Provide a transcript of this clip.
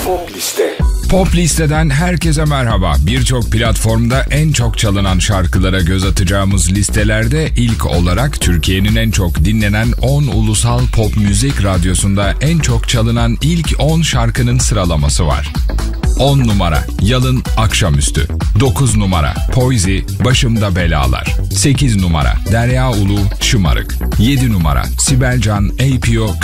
Pop Liste. Pop Liste'den herkese merhaba. Birçok platformda en çok çalınan şarkılara göz atacağımız listelerde ilk olarak Türkiye'nin en çok dinlenen 10 ulusal pop müzik radyosunda en çok çalınan ilk 10 şarkının sıralaması var. 10 numara Yalın Akşamüstü. 9 numara Poizy Başımda Belalar. 8 numara Derya Ulu Şımarık. 7 numara Sibel Can APO